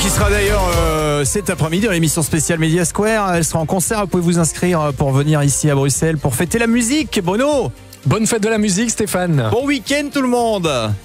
qui sera d'ailleurs cet après-midi dans l'émission spéciale Media Square. Elle sera en concert. Vous pouvez vous inscrire pour venir ici à Bruxelles pour fêter la musique. Bruno, bonne fête de la musique, Stéphane. Bon week-end tout le monde.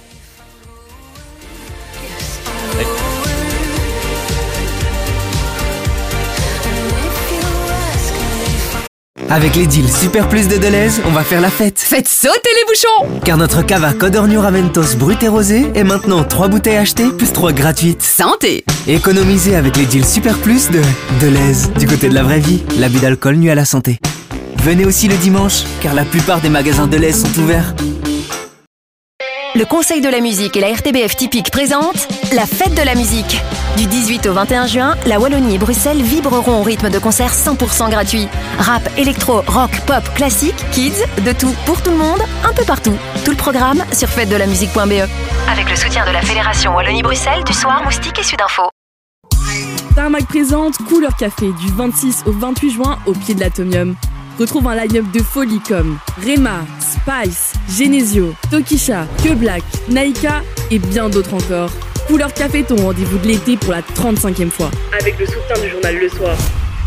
Avec les deals Super Plus de Deleuze, on va faire la fête. Faites sauter les bouchons! Car notre cava Codorniu Raventos brut et rosé est maintenant 3 bouteilles achetées plus 3 gratuites. Santé! Économisez avec les deals Super Plus de Deleuze. Du côté de la vraie vie, l'abus d'alcool nuit à la santé. Venez aussi le dimanche, car la plupart des magasins Deleuze sont ouverts. Le Conseil de la musique et la RTBF Typique présentent la fête de la musique. Du 18 au 21 juin, la Wallonie et Bruxelles vibreront au rythme de concerts 100% gratuits. Rap, électro, rock, pop, classique, kids, de tout pour tout le monde, un peu partout. Tout le programme sur fêtedelamusique.be. Avec le soutien de la Fédération Wallonie-Bruxelles, du Soir, Moustique et Sudinfo. Tarmac présente Couleur Café du 26 au 28 juin au pied de l'Atomium. Retrouve un line-up de folie comme Rema, Spice, Genesio, Tokisha, Que Black, Naika et bien d'autres encore. Couleur Café, ton rendez-vous de l'été pour la 35e fois. Avec le soutien du journal Le Soir.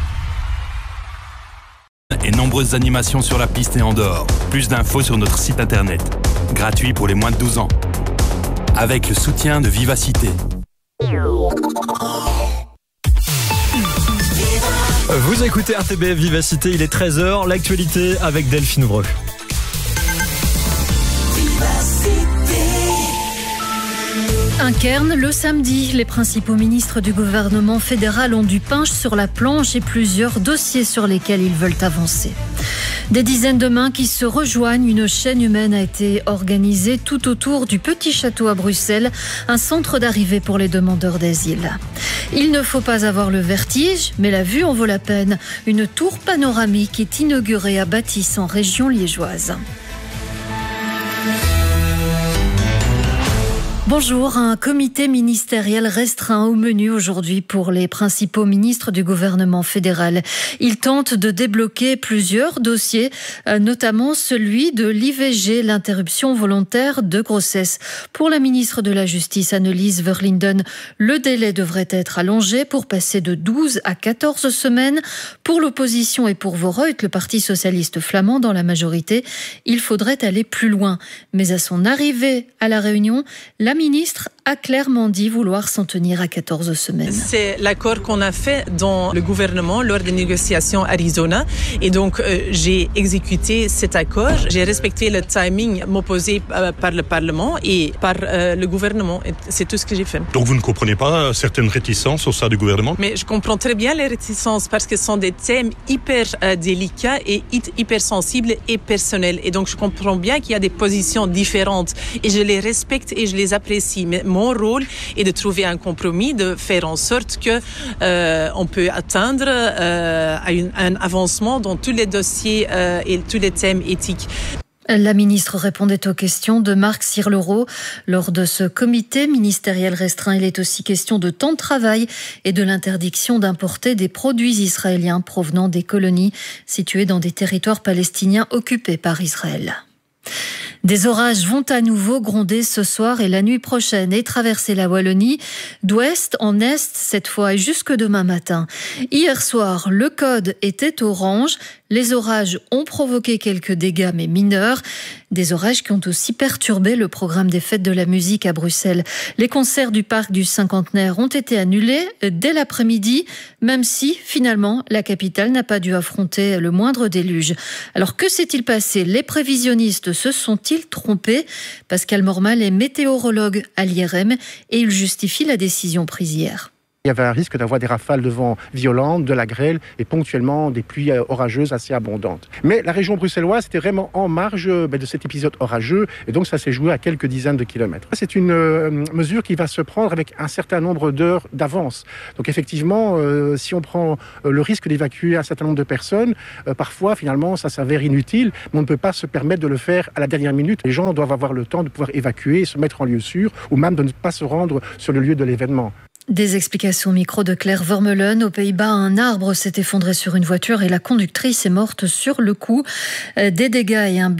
Et nombreuses animations sur la piste et en dehors. Plus d'infos sur notre site internet. Gratuit pour les moins de 12 ans. Avec le soutien de Vivacité. Vous écoutez RTBF Vivacité, il est 13h, l'actualité avec Delphine Breu. Un cairn le samedi. Les principaux ministres du gouvernement fédéral ont du pain sur la planche et plusieurs dossiers sur lesquels ils veulent avancer. Des dizaines de mains qui se rejoignent. Une chaîne humaine a été organisée tout autour du Petit Château à Bruxelles, un centre d'arrivée pour les demandeurs d'asile. Il ne faut pas avoir le vertige, mais la vue en vaut la peine. Une tour panoramique est inaugurée à Bâtisse en région liégeoise. Bonjour, un comité ministériel restreint au menu aujourd'hui pour les principaux ministres du gouvernement fédéral. Ils tentent de débloquer plusieurs dossiers, notamment celui de l'IVG, l'interruption volontaire de grossesse. Pour la ministre de la Justice, Annelies Verlinden, le délai devrait être allongé pour passer de 12 à 14 semaines. Pour l'opposition et pour Vooruit, le parti socialiste flamand dans la majorité, il faudrait aller plus loin. Mais à son arrivée à la réunion, la ministre a clairement dit vouloir s'en tenir à 14 semaines. C'est l'accord qu'on a fait dans le gouvernement lors des négociations Arizona. Et donc, j'ai exécuté cet accord. J'ai respecté le timing proposé par le Parlement et par le gouvernement. Et c'est tout ce que j'ai fait. Donc, vous ne comprenez pas certaines réticences au sein du gouvernement? Mais je comprends très bien les réticences parce que ce sont des thèmes hyper délicats et hyper sensibles et personnels. Et donc, je comprends bien qu'il y a des positions différentes et je les respecte et je les apprécie. Mais mon rôle est de trouver un compromis, de faire en sorte que on peut atteindre un avancement dans tous les dossiers et tous les thèmes éthiques. La ministre répondait aux questions de Marc Sirleroux. Lors de ce comité ministériel restreint, il est aussi question de temps de travail et de l'interdiction d'importer des produits israéliens provenant des colonies situées dans des territoires palestiniens occupés par Israël. Des orages vont à nouveau gronder ce soir et la nuit prochaine et traverser la Wallonie d'ouest en est cette fois et jusque demain matin. Hier soir, le code était orange. Les orages ont provoqué quelques dégâts mais mineurs. Des orages qui ont aussi perturbé le programme des fêtes de la musique à Bruxelles. Les concerts du parc du Cinquantenaire ont été annulés dès l'après-midi, même si finalement la capitale n'a pas dû affronter le moindre déluge. Alors que s'est-il passé? Les prévisionnistes se sont-ils trompés? Pascal Mormal est météorologue à l'IRM et il justifie la décision prise hier. Il y avait un risque d'avoir des rafales de vent violentes, de la grêle et ponctuellement des pluies orageuses assez abondantes. Mais la région bruxelloise était vraiment en marge de cet épisode orageux et donc ça s'est joué à quelques dizaines de kilomètres. C'est une mesure qui va se prendre avec un certain nombre d'heures d'avance. Donc effectivement, si on prend le risque d'évacuer un certain nombre de personnes, parfois finalement ça s'avère inutile, mais on ne peut pas se permettre de le faire à la dernière minute. Les gens doivent avoir le temps de pouvoir évacuer, se mettre en lieu sûr ou même de ne pas se rendre sur le lieu de l'événement. Des explications au micro de Claire Vermeulen. Aux Pays-Bas, un arbre s'est effondré sur une voiture et la conductrice est morte sur le coup. Des dégâts et un